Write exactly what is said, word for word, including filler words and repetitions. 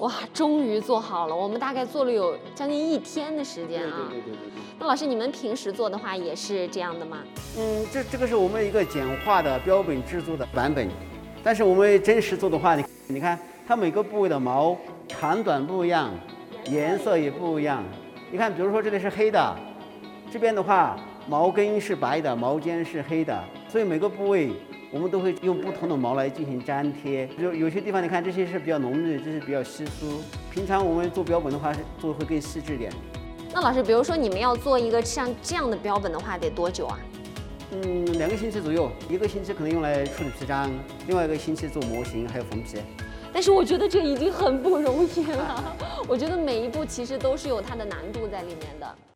哇，终于做好了！我们大概做了有将近一天的时间啊。 对对对对对。 那老师，你们平时做的话也是这样的吗？ 嗯，这这个是我们一个简化的标本制作的版本，但是我们真实做的话，你你看它每个部位的毛长短不一样，颜色也不一样。你看，比如说这里是黑的，这边的话毛根是白的，毛尖是黑的，所以每个部位我们都会用不同的毛来进行粘贴。有有些地方你看这些是比较浓密，这是比较稀疏。平常我们做标本的话，是做会更细致点。 那老师，比如说你们要做一个像这样的标本的话，得多久啊？ 嗯，两个星期左右，一个星期可能用来处理皮张，另外一个星期做模型还有缝皮。 但是我觉得这已经很不容易了，我觉得每一步其实都是有它的难度在里面的。